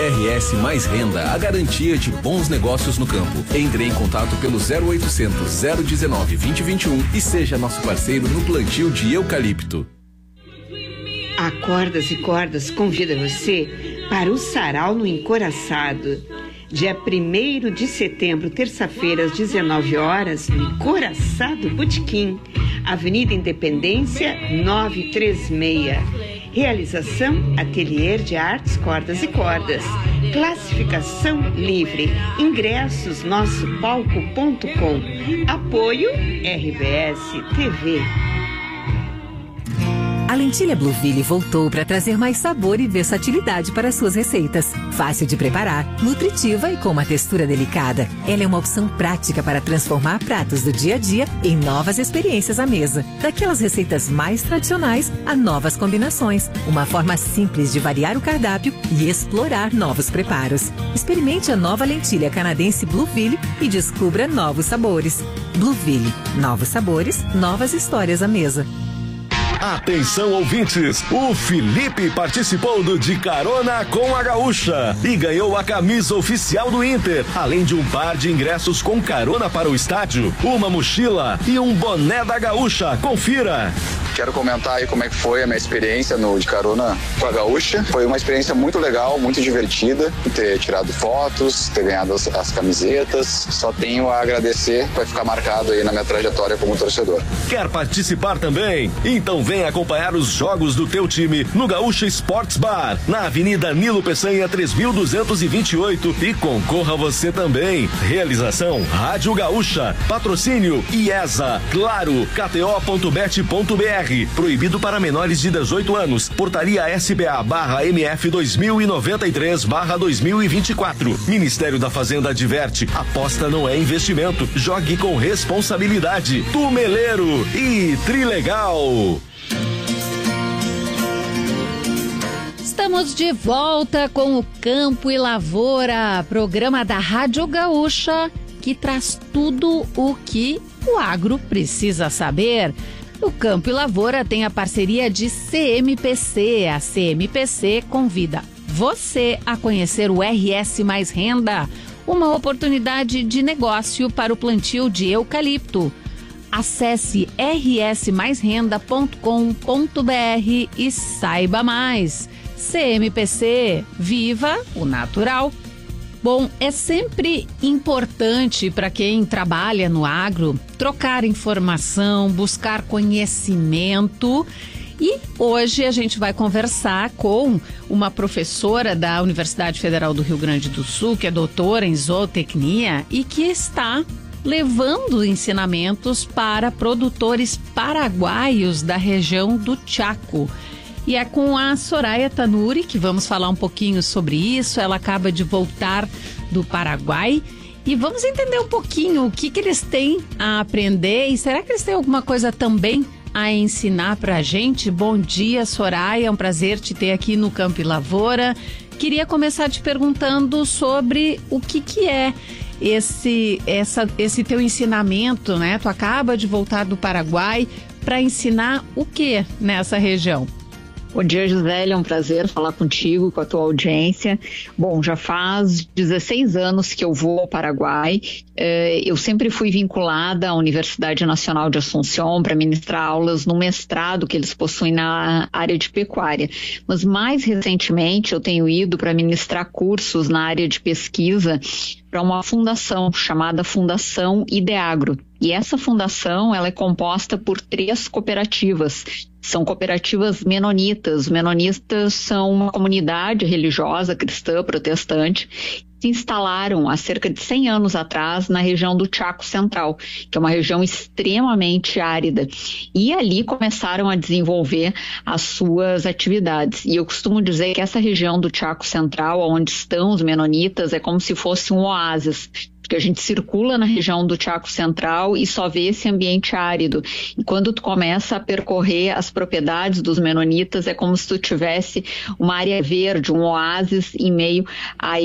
RS Mais Renda, a garantia de bons negócios no campo. Entre em contato pelo 0800 019 2021 e seja nosso parceiro no plantio de eucalipto. A Cordas e Cordas convida você para o Sarau no Encoraçado. Dia 1º de setembro, terça-feira, às 19 horas, no Encoraçado Botequim, Avenida Independência 936. Realização Ateliê de Artes Cordas e Cordas. Classificação livre. Ingressos nossopalco.com. Apoio RBS TV. A lentilha Blueville voltou para trazer mais sabor e versatilidade para suas receitas. Fácil de preparar, nutritiva e com uma textura delicada. Ela é uma opção prática para transformar pratos do dia a dia em novas experiências à mesa. Daquelas receitas mais tradicionais a novas combinações. Uma forma simples de variar o cardápio e explorar novos preparos. Experimente a nova lentilha canadense Blueville e descubra novos sabores. Blueville, novos sabores, novas histórias à mesa. Atenção, ouvintes, o Felipe participou do De Carona com a Gaúcha e ganhou a camisa oficial do Inter, além de um par de ingressos com carona para o estádio, uma mochila e um boné da Gaúcha. Confira! Quero comentar aí como é que foi a minha experiência no De Carona com a Gaúcha. Foi uma experiência muito legal, muito divertida, ter tirado fotos, ter ganhado as camisetas. Só tenho a agradecer, vai ficar marcado aí na minha trajetória como torcedor. Quer participar também? Então vem acompanhar os jogos do teu time no Gaúcha Sports Bar, na Avenida Nilo Peçanha 3228 e concorra você também. Realização Rádio Gaúcha, patrocínio IESA, Claro, KTO.bet.br. Proibido para menores de 18 anos. Portaria SBA/MF 2093/2024. Ministério da Fazenda adverte: aposta não é investimento. Jogue com responsabilidade. Tumeleiro e Trilegal. Estamos de volta com o Campo e Lavoura, programa da Rádio Gaúcha, que traz tudo o que o agro precisa saber. O Campo e Lavoura tem a parceria de CMPC. A CMPC convida você a conhecer o RS Mais Renda, uma oportunidade de negócio para o plantio de eucalipto. Acesse rsmaisrenda.com.br e saiba mais. CMPC, viva o natural. Bom, é sempre importante para quem trabalha no agro trocar informação, buscar conhecimento. E hoje a gente vai conversar com uma professora da Universidade Federal do Rio Grande do Sul, que é doutora em zootecnia e que está levando ensinamentos para produtores paraguaios da região do Chaco. E é com a Soraya Tanuri que vamos falar um pouquinho sobre isso. Ela acaba de voltar do Paraguai e vamos entender um pouquinho o que eles têm a aprender e será que eles têm alguma coisa também a ensinar para a gente. Bom dia, Soraya, é um prazer te ter aqui no Campo e Lavoura. Queria começar te perguntando sobre o que é esse teu ensinamento, né? Tu acaba de voltar do Paraguai para ensinar o que nessa região? Bom dia, Gisele, é um prazer falar contigo, com a tua audiência. Bom, já faz 16 anos que eu vou ao Paraguai. Eu sempre fui vinculada à Universidade Nacional de Assunção para ministrar aulas no mestrado que eles possuem na área de pecuária. Mas mais recentemente eu tenho ido para ministrar cursos na área de pesquisa para uma fundação chamada Fundação Ideagro. E essa fundação ela é composta por 3 cooperativas. São cooperativas menonitas. Os menonitas são uma comunidade religiosa cristã protestante que se instalaram há cerca de 100 anos atrás na região do Chaco Central, que é uma região extremamente árida. E ali começaram a desenvolver as suas atividades. E eu costumo dizer que essa região do Chaco Central, onde estão os menonitas, é como se fosse um oásis. Que a gente circula na região do Chaco Central e só vê esse ambiente árido. E quando tu começa a percorrer as propriedades dos menonitas, é como se tu tivesse uma área verde, um oásis em meio a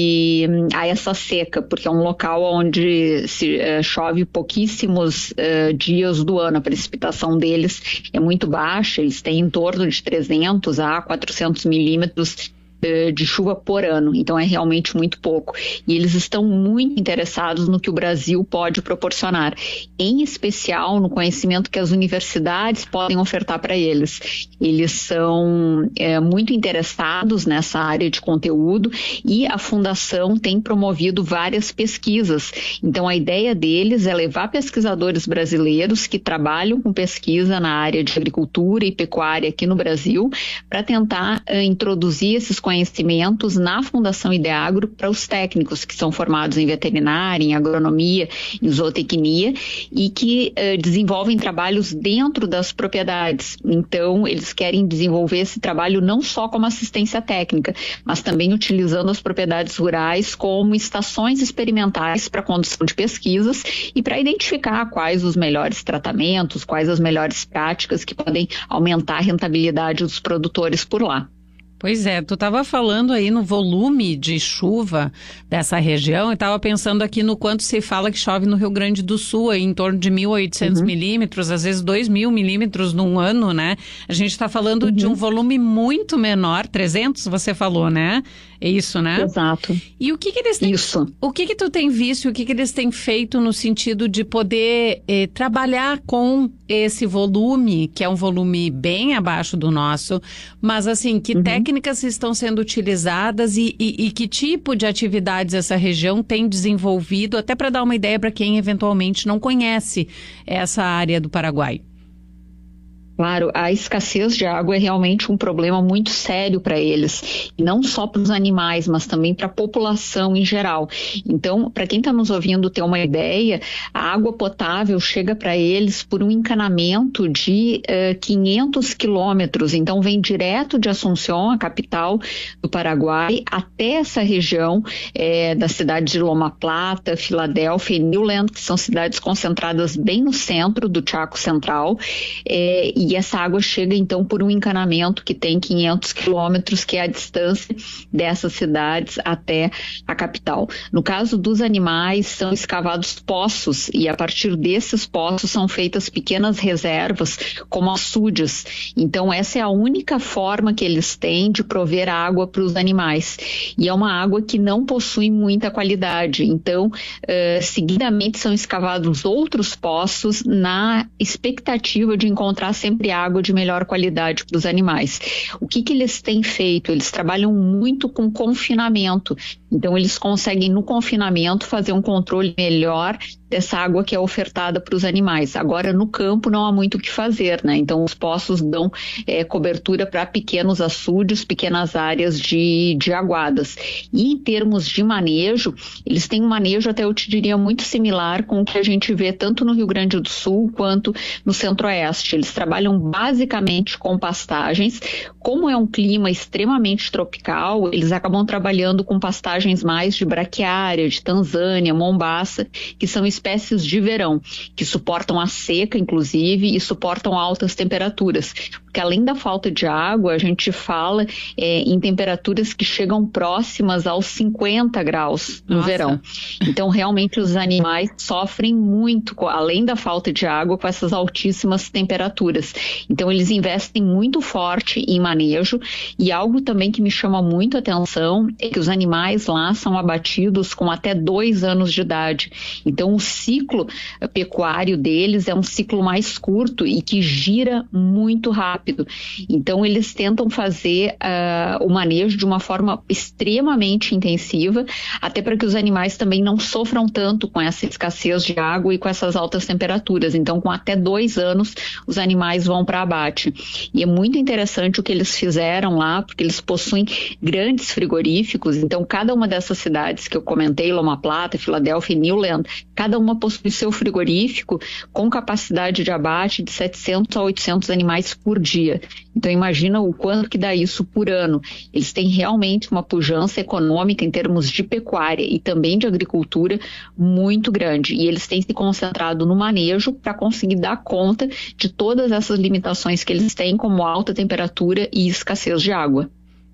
essa seca, porque é um local onde chove pouquíssimos dias do ano. A precipitação deles é muito baixa, eles têm em torno de 300 a 400 milímetros de chuva por ano, então é realmente muito pouco. E eles estão muito interessados no que o Brasil pode proporcionar, em especial no conhecimento que as universidades podem ofertar para eles. Eles são muito interessados nessa área de conteúdo e a Fundação tem promovido várias pesquisas. Então a ideia deles é levar pesquisadores brasileiros que trabalham com pesquisa na área de agricultura e pecuária aqui no Brasil para tentar introduzir esses conhecimentos na Fundação Ideagro para os técnicos que são formados em veterinária, em agronomia, em zootecnia e que desenvolvem trabalhos dentro das propriedades. Então, eles querem desenvolver esse trabalho não só como assistência técnica, mas também utilizando as propriedades rurais como estações experimentais para a condução de pesquisas e para identificar quais os melhores tratamentos, quais as melhores práticas que podem aumentar a rentabilidade dos produtores por lá. Pois é, tu estava falando aí no volume de chuva dessa região e estava pensando aqui no quanto se fala que chove no Rio Grande do Sul, aí, em torno de 1.800 milímetros, às vezes 2.000 milímetros num ano, né? A gente está falando de um volume muito menor, 300 você falou, né? É isso, né? Exato. E o que eles têm... Isso. O que tu tem visto, o que eles têm feito no sentido de poder trabalhar com esse volume, que é um volume bem abaixo do nosso, mas assim, que técnicas estão sendo utilizadas e que tipo de atividades essa região tem desenvolvido, até para dar uma ideia para quem eventualmente não conhece essa área do Paraguai? Claro, a escassez de água é realmente um problema muito sério para eles, e não só para os animais, mas também para a população em geral. Então, para quem está nos ouvindo ter uma ideia, a água potável chega para eles por um encanamento de 500 quilômetros, então vem direto de Assunção, a capital do Paraguai, até essa região da cidade de Loma Plata, Filadélfia e Newland, que são cidades concentradas bem no centro do Chaco Central, e essa água chega então por um encanamento que tem 500 quilômetros, que é a distância dessas cidades até a capital. No caso dos animais, são escavados poços e a partir desses poços são feitas pequenas reservas como açudes. Então essa é a única forma que eles têm de prover água para os animais. E é uma água que não possui muita qualidade. Então, seguidamente são escavados outros poços na expectativa de encontrar sempre água de melhor qualidade para os animais. O que eles têm feito? Eles trabalham muito com confinamento. Então, eles conseguem, no confinamento, fazer um controle melhor dessa água que é ofertada para os animais. Agora, no campo, não há muito o que fazer, né? Então, os poços dão cobertura para pequenos açudes, pequenas áreas de aguadas. E, em termos de manejo, eles têm um manejo, até eu te diria, muito similar com o que a gente vê tanto no Rio Grande do Sul quanto no Centro-Oeste. Eles trabalham basicamente com pastagens. Como é um clima extremamente tropical, eles acabam trabalhando com pastagens mais de braquiária, de Tanzânia, Mombaça, que são espécies de verão, que suportam a seca, inclusive, e suportam altas temperaturas. Porque além da falta de água, a gente fala em temperaturas que chegam próximas aos 50 graus no verão. Então, realmente, os animais sofrem muito, além da falta de água, com essas altíssimas temperaturas. Então, eles investem muito forte em manejo, e algo também que me chama muito a atenção é que os animais lá são abatidos com até 2 anos de idade. Então, o ciclo pecuário deles é um ciclo mais curto e que gira muito rápido. Então, eles tentam fazer o manejo de uma forma extremamente intensiva, até para que os animais também não sofram tanto com essa escassez de água e com essas altas temperaturas. Então, com até 2 anos, os animais vão para abate. E é muito interessante o que eles fizeram lá, porque eles possuem grandes frigoríficos. Então, cada uma dessas cidades que eu comentei, Loma Plata, Filadélfia e Newland, cada uma possui seu frigorífico com capacidade de abate de 700 a 800 animais por dia. Então, imagina o quanto que dá isso por ano. Eles têm realmente uma pujança econômica em termos de pecuária e também de agricultura muito grande. E eles têm se concentrado no manejo para conseguir dar conta de todas essas limitações que eles têm, como alta temperatura e escassez de água.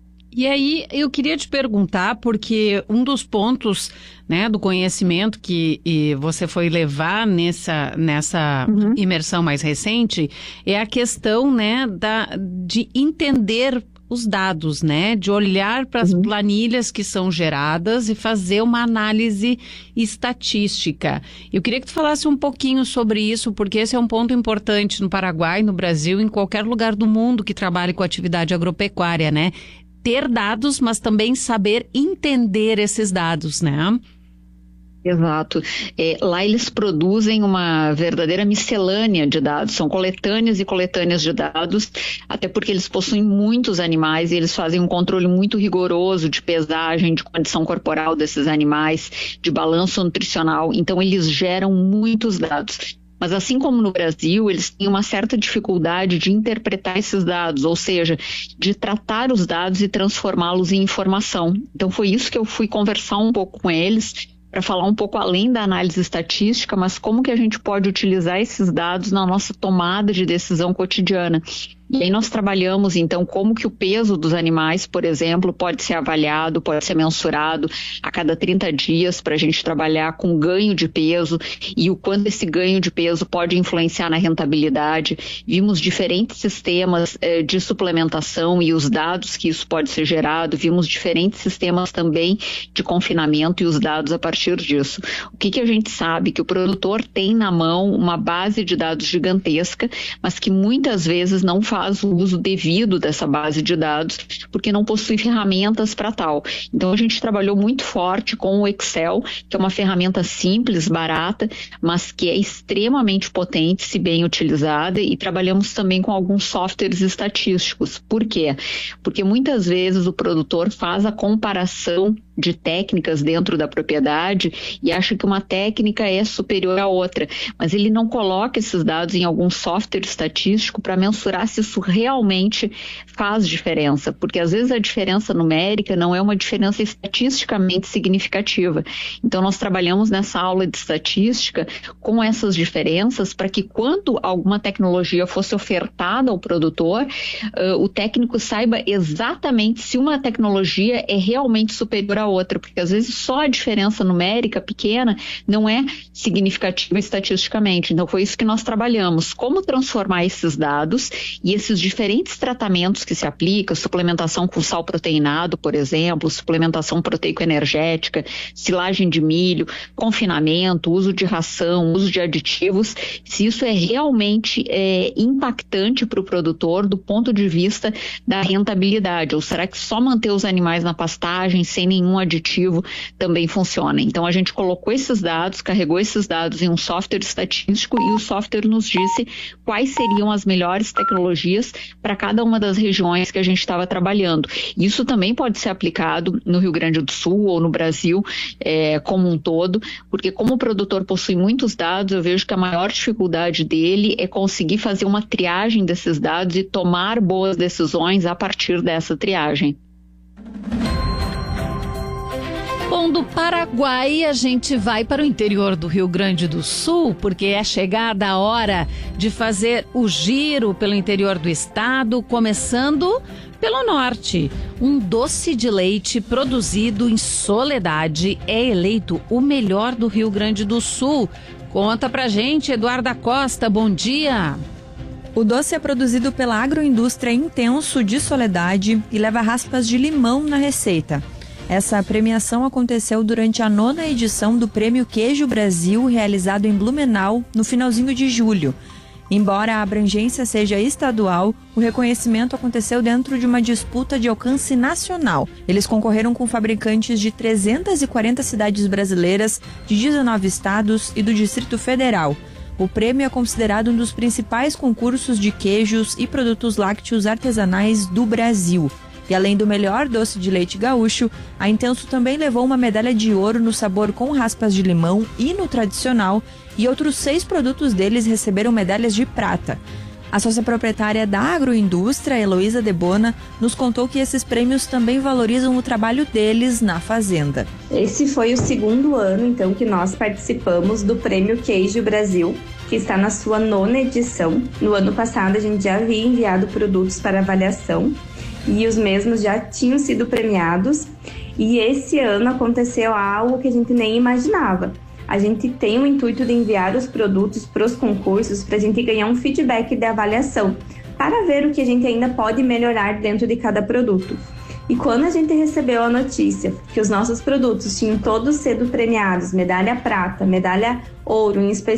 E aí, eu queria te perguntar, porque um dos pontos, né, do conhecimento que você foi levar nessa imersão mais recente é a questão, né, de entender os dados, né? De olhar para as planilhas que são geradas e fazer uma análise estatística. Eu queria que tu falasse um pouquinho sobre isso, porque esse é um ponto importante no Paraguai, no Brasil, em qualquer lugar do mundo que trabalhe com atividade agropecuária, né? Ter dados, mas também saber entender esses dados, né? Exato. Lá eles produzem uma verdadeira miscelânea de dados, são coletâneas e coletâneas de dados, até porque eles possuem muitos animais e eles fazem um controle muito rigoroso de pesagem, de condição corporal desses animais, de balanço nutricional, então eles geram muitos dados. Mas assim como no Brasil, eles têm uma certa dificuldade de interpretar esses dados, ou seja, de tratar os dados e transformá-los em informação. Então foi isso que eu fui conversar um pouco com eles, para falar um pouco além da análise estatística, mas como que a gente pode utilizar esses dados na nossa tomada de decisão cotidiana. E aí nós trabalhamos, então, como que o peso dos animais, por exemplo, pode ser avaliado, pode ser mensurado a cada 30 dias para a gente trabalhar com ganho de peso e o quanto esse ganho de peso pode influenciar na rentabilidade. Vimos diferentes sistemas de suplementação e os dados que isso pode ser gerado. Vimos diferentes sistemas também de confinamento e os dados a partir disso. O que a gente sabe? Que o produtor tem na mão uma base de dados gigantesca, mas que muitas vezes não faz o uso devido dessa base de dados, porque não possui ferramentas para tal. Então a gente trabalhou muito forte com o Excel, que é uma ferramenta simples, barata, mas que é extremamente potente se bem utilizada, e trabalhamos também com alguns softwares estatísticos. Por quê? Porque muitas vezes o produtor faz a comparação de técnicas dentro da propriedade e acha que uma técnica é superior à outra, mas ele não coloca esses dados em algum software estatístico para mensurar se isso realmente faz diferença, porque às vezes a diferença numérica não é uma diferença estatisticamente significativa. Então nós trabalhamos nessa aula de estatística com essas diferenças para que quando alguma tecnologia fosse ofertada ao produtor, o técnico saiba exatamente se uma tecnologia é realmente superior à outra, porque às vezes só a diferença numérica pequena não é significativa estatisticamente. Então foi isso que nós trabalhamos, como transformar esses dados e esses diferentes tratamentos que se aplicam, suplementação com sal proteinado, por exemplo, suplementação proteico-energética, silagem de milho, confinamento, uso de ração, uso de aditivos, se isso é realmente impactante para o produtor do ponto de vista da rentabilidade, ou será que só manter os animais na pastagem sem nenhum aditivo também funciona? Então a gente colocou esses dados, carregou esses dados em um software estatístico e o software nos disse quais seriam as melhores tecnologias para cada uma das regiões que a gente estava trabalhando. Isso também pode ser aplicado no Rio Grande do Sul ou no Brasil como um todo, porque como o produtor possui muitos dados, eu vejo que a maior dificuldade dele é conseguir fazer uma triagem desses dados e tomar boas decisões a partir dessa triagem. Bom, do Paraguai a gente vai para o interior do Rio Grande do Sul, porque é chegada a hora de fazer o giro pelo interior do estado, começando pelo norte. Um doce de leite produzido em Soledade é eleito o melhor do Rio Grande do Sul. Conta pra gente, Eduarda Costa, bom dia. O doce é produzido pela Agroindústria Intenso de Soledade e leva raspas de limão na receita. Essa premiação aconteceu durante a 9ª edição do Prêmio Queijo Brasil, realizado em Blumenau, no finalzinho de julho. Embora a abrangência seja estadual, o reconhecimento aconteceu dentro de uma disputa de alcance nacional. Eles concorreram com fabricantes de 340 cidades brasileiras, de 19 estados e do Distrito Federal. O prêmio é considerado um dos principais concursos de queijos e produtos lácteos artesanais do Brasil. E além do melhor doce de leite gaúcho, a Intenso também levou uma medalha de ouro no sabor com raspas de limão e no tradicional, e outros 6 produtos deles receberam medalhas de prata. A sócia proprietária da Agroindústria, Heloísa Debona, nos contou que esses prêmios também valorizam o trabalho deles na fazenda. Esse foi o 2º ano, então, que nós participamos do Prêmio Queijo Brasil, que está na sua 9ª edição. No ano passado, a gente já havia enviado produtos para avaliação e os mesmos já tinham sido premiados. E esse ano aconteceu algo que a gente nem imaginava. A gente tem o intuito de enviar os produtos para os concursos para a gente ganhar um feedback de avaliação, para ver o que a gente ainda pode melhorar dentro de cada produto. E quando a gente recebeu a notícia que os nossos produtos tinham todos sido premiados, medalha prata, medalha ouro, em especial